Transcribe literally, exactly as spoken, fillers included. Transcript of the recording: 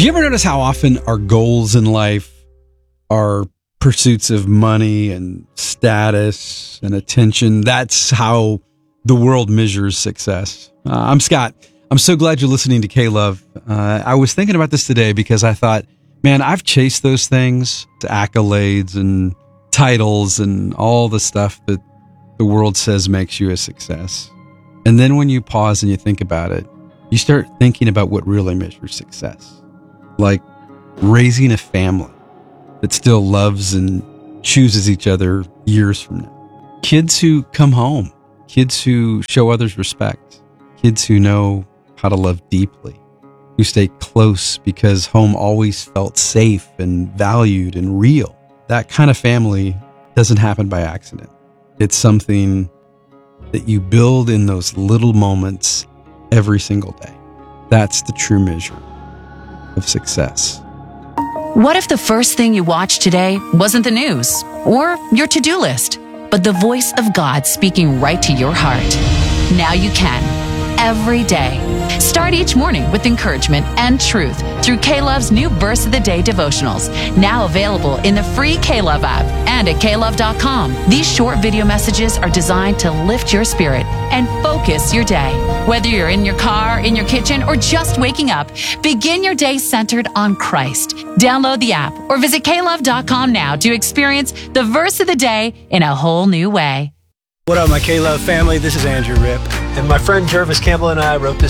Do you ever notice how often our goals in life are pursuits of money and status and attention? That's how the world measures success. Uh, I'm Scott. I'm so glad you're listening to K-Love. Uh, I was thinking about this today because I thought, man, I've chased those things, accolades and titles and all the stuff that the world says makes you a success. And then when you pause and you think about it, you start thinking about what really measures success. Like raising a family that still loves and chooses each other years from now. Kids who come home. Kids who show others respect. Kids who know how to love deeply. Who stay close because home always felt safe and valued and real. That kind of family doesn't happen by accident. It's something that you build in those little moments every single day. That's the true measure of success. What if the first thing you watched today wasn't the news or your to-do list, but the voice of God speaking right to your heart? Now you can, every day. Start each morning with encouragement and truth through K-Love's new Verse of the Day devotionals, now available in the free K-Love app and at K Love dot com. These short video messages are designed to lift your spirit and focus your day. Whether you're in your car, in your kitchen, or just waking up, begin your day centered on Christ. Download the app or visit K Love dot com now to experience the Verse of the Day in a whole new way. What up, my K-Love family? This is Andrew Ripp. And my friend Jervis Campbell and I wrote this